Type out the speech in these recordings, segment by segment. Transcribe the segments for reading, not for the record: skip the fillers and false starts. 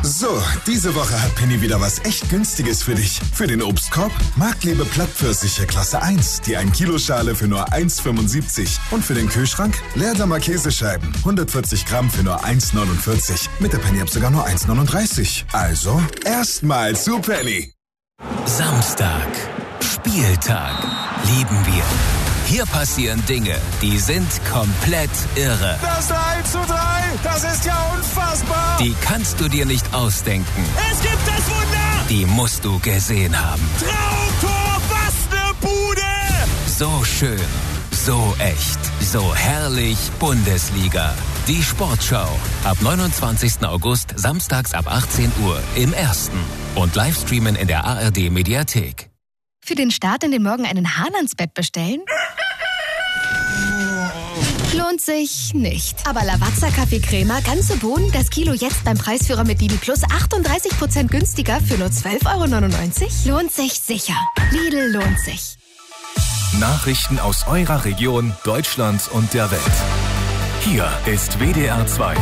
So, diese Woche hat Penny wieder was echt Günstiges für dich. Für den Obstkorb Marktlebe Plattpfirsiche Klasse 1, die 1 Kilo Schale für nur 1,75. Und für den Kühlschrank Leerdammer Käsescheiben, 140 Gramm für nur 1,49. Mit der Penny-App sogar nur 1,39. Also, erstmal zu Penny. Samstag, Spieltag, lieben wir. Hier passieren Dinge, die sind komplett irre. Das 3:3, das ist ja unfassbar. Die kannst du dir nicht ausdenken. Es gibt das Wunder. Die musst du gesehen haben. Traumtor, was ne Bude. So schön, so echt, so herrlich Bundesliga. Die Sportschau. Ab 29. August, samstags ab 18 Uhr im Ersten. Und Livestreamen in der ARD-Mediathek. Für den Start in den Morgen einen Hahn ans Bett bestellen? Lohnt sich nicht. Aber Lavazza Kaffeecrema, ganze Bohnen, das Kilo jetzt beim Preisführer mit Lidl Plus 38% günstiger für nur 12,99 €? Lohnt sich sicher. Lidl lohnt sich. Nachrichten aus eurer Region, Deutschland und der Welt. Hier ist WDR 2.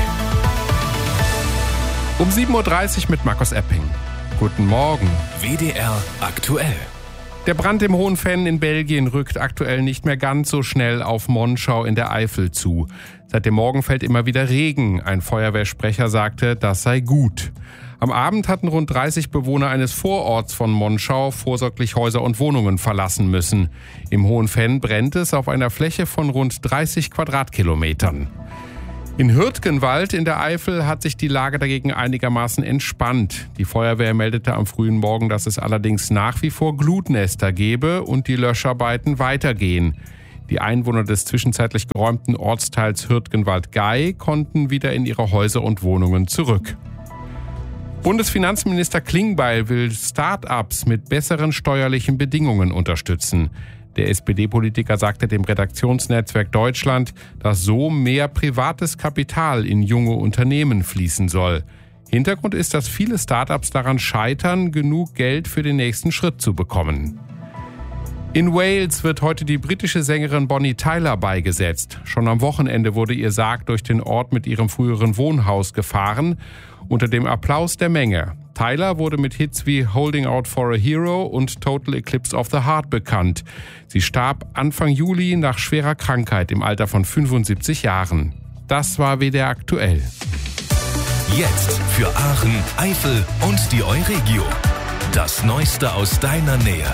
Um 7:30 Uhr mit Markus Epping. Guten Morgen. WDR aktuell. Der Brand im Hohen Venn in Belgien rückt aktuell nicht mehr ganz so schnell auf Monschau in der Eifel zu. Seit dem Morgen fällt immer wieder Regen. Ein Feuerwehrsprecher sagte, das sei gut. Am Abend hatten rund 30 Bewohner eines Vororts von Monschau vorsorglich Häuser und Wohnungen verlassen müssen. Im Hohen Venn brennt es auf einer Fläche von rund 30 Quadratkilometern. In Hürtgenwald in der Eifel hat sich die Lage dagegen einigermaßen entspannt. Die Feuerwehr meldete am frühen Morgen, dass es allerdings nach wie vor Glutnester gebe und die Löscharbeiten weitergehen. Die Einwohner des zwischenzeitlich geräumten Ortsteils Hürtgenwald-Gey konnten wieder in ihre Häuser und Wohnungen zurück. Bundesfinanzminister Klingbeil will Start-ups mit besseren steuerlichen Bedingungen unterstützen. Der SPD-Politiker sagte dem Redaktionsnetzwerk Deutschland, dass so mehr privates Kapital in junge Unternehmen fließen soll. Hintergrund ist, dass viele Start-ups daran scheitern, genug Geld für den nächsten Schritt zu bekommen. In Wales wird heute die britische Sängerin Bonnie Tyler beigesetzt. Schon am Wochenende wurde ihr Sarg durch den Ort mit ihrem früheren Wohnhaus gefahren, unter dem Applaus der Menge. Tyler wurde mit Hits wie Holding Out for a Hero und Total Eclipse of the Heart bekannt. Sie starb Anfang Juli nach schwerer Krankheit im Alter von 75 Jahren. Das war WDR aktuell. Jetzt für Aachen, Eifel und die Euregio. Das Neueste aus deiner Nähe.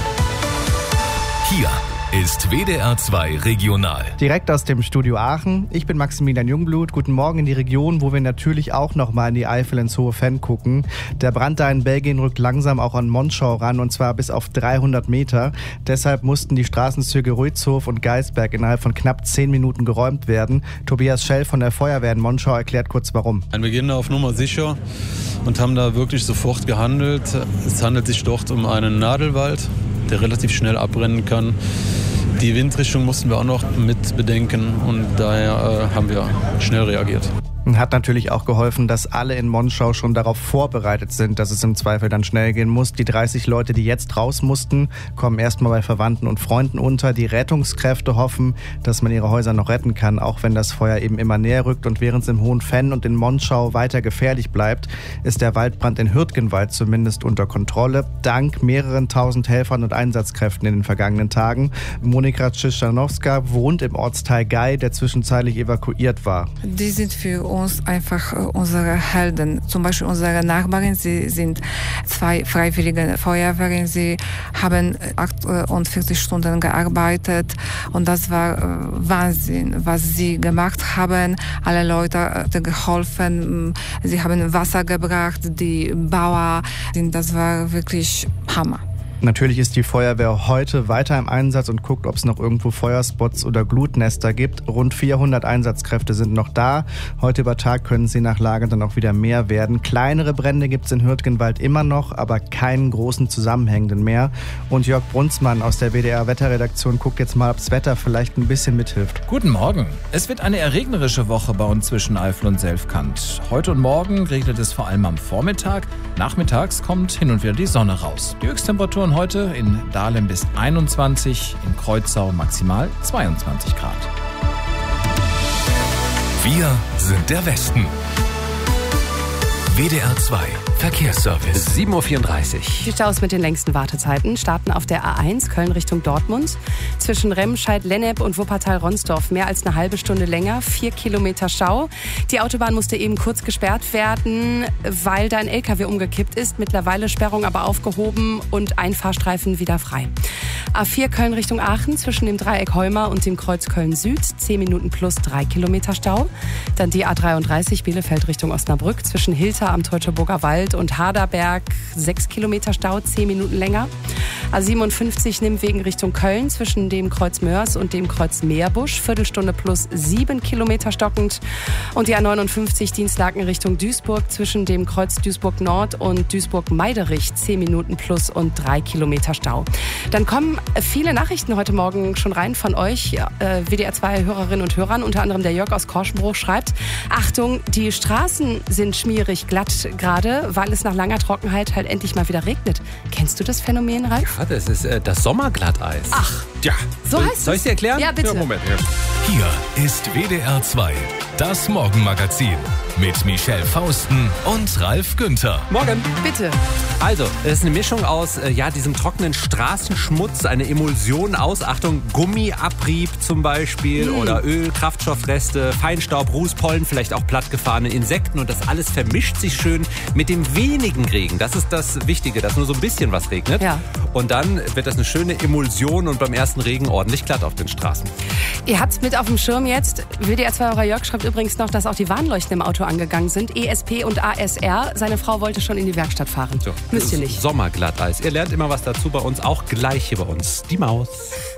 Hier ist WDR 2 Regional. Direkt aus dem Studio Aachen. Ich bin Maximilian Jungblut. Guten Morgen in die Region, wo wir natürlich auch nochmal in die Eifel ins Hohe Venn gucken. Der Brand da in Belgien rückt langsam auch an Monschau ran, und zwar bis auf 300 Meter. Deshalb mussten die Straßenzüge Ruitzhof und Geisberg innerhalb von knapp 10 Minuten geräumt werden. Tobias Schell von der Feuerwehr in Monschau erklärt kurz warum. Wir gehen da auf Nummer sicher und haben da wirklich sofort gehandelt. Es handelt sich dort um einen Nadelwald, der relativ schnell abbrennen kann. Die Windrichtung mussten wir auch noch mit bedenken und daher haben wir schnell reagiert. Hat natürlich auch geholfen, dass alle in Monschau schon darauf vorbereitet sind, dass es im Zweifel dann schnell gehen muss. Die 30 Leute, die jetzt raus mussten, kommen erstmal bei Verwandten und Freunden unter. Die Rettungskräfte hoffen, dass man ihre Häuser noch retten kann, auch wenn das Feuer eben immer näher rückt. Und während es im Hohen Venn und in Monschau weiter gefährlich bleibt, ist der Waldbrand in Hürtgenwald zumindest unter Kontrolle. Dank mehreren tausend Helfern und Einsatzkräften in den vergangenen Tagen. Monika Ciszanowska wohnt im Ortsteil Gey, der zwischenzeitlich evakuiert war. Die sind für uns einfach unsere Helden. Zum Beispiel unsere Nachbarin, sie sind 2 freiwillige Feuerwehren. Sie haben 48 Stunden gearbeitet und das war Wahnsinn, was sie gemacht haben. Alle Leute geholfen, sie haben Wasser gebracht, die Bauer, das war wirklich Hammer. Natürlich ist die Feuerwehr heute weiter im Einsatz und guckt, ob es noch irgendwo Feuerspots oder Glutnester gibt. Rund 400 Einsatzkräfte sind noch da. Heute über Tag können sie nach Lage dann auch wieder mehr werden. Kleinere Brände gibt es in Hürtgenwald immer noch, aber keinen großen zusammenhängenden mehr. Und Jörg Brunsmann aus der WDR-Wetterredaktion guckt jetzt mal, ob das Wetter vielleicht ein bisschen mithilft. Guten Morgen. Es wird eine eher regnerische Woche bei uns zwischen Eifel und Selfkant. Heute und morgen regnet es vor allem am Vormittag. Nachmittags kommt hin und wieder die Sonne raus. Die Höchsttemperaturen heute in Dahlem bis 21, in Kreuzau maximal 22 Grad. Wir sind der Westen. WDR 2 Verkehrsservice. 7:34 Uhr. Die Staus mit den längsten Wartezeiten starten auf der A1 Köln Richtung Dortmund. Zwischen Remscheid, Lennep und Wuppertal-Ronsdorf mehr als eine halbe Stunde länger. 4 Kilometer Stau. Die Autobahn musste eben kurz gesperrt werden, weil da ein LKW umgekippt ist. Mittlerweile Sperrung aber aufgehoben und ein Fahrstreifen wieder frei. A4 Köln Richtung Aachen zwischen dem Dreieck Heuma und dem Kreuz Köln Süd. 10 Minuten plus 3 Kilometer Stau. Dann die A33 Bielefeld Richtung Osnabrück zwischen Hilter am Teutoburger Wald und Harderberg. 6 Kilometer Stau, 10 Minuten länger. A57 Nimwegen Richtung Köln zwischen dem Kreuz Mörs und dem Kreuz Meerbusch. Viertelstunde plus 7 Kilometer stockend. Und die A59 Dienstlaken Richtung Duisburg zwischen dem Kreuz Duisburg Nord und Duisburg Meiderich. 10 Minuten plus und 3 Kilometer Stau. Dann kommen viele Nachrichten heute Morgen schon rein von euch, WDR 2 Hörerinnen und Hörern. Unter anderem der Jörg aus Korschenbruch schreibt: Achtung, die Straßen sind schmierig glatt gerade, weil es nach langer Trockenheit halt endlich mal wieder regnet. Kennst du das Phänomen, Ralf? Ja, das ist das Sommerglatteis. Ach, ja. So heißt es. Soll ich dir erklären? Ja, bitte. Ja, Moment. Ja. Hier ist WDR 2, das Morgenmagazin mit Michelle Fausten und Ralf Günther. Morgen. Bitte. Also, es ist eine Mischung aus diesem trockenen Straßenschmutz, eine Emulsion aus, Achtung, Gummiabrieb zum Beispiel oder Öl, Kraftstoffreste, Feinstaub, Rußpollen, vielleicht auch plattgefahrene Insekten und das alles vermischt sich schön mit dem wenigen Regen. Das ist das Wichtige, dass nur so ein bisschen was regnet. Ja. Und dann wird das eine schöne Emulsion und beim ersten Regen ordentlich glatt auf den Straßen. Ihr habt's mit auf dem Schirm jetzt. WDR 2 Jörg schreibt übrigens noch, dass auch die Warnleuchten im Auto angegangen sind. ESP und ASR. Seine Frau wollte schon in die Werkstatt fahren. So, Müsst ihr nicht. Sommerglatteis. Ihr lernt immer was dazu bei uns, auch gleich hier bei uns. Die Maus.